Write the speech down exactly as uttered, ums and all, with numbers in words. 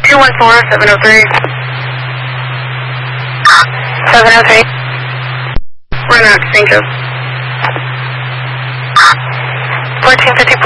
two one four, seven oh three. seven oh three. We're not, thank you. fourteen fifty.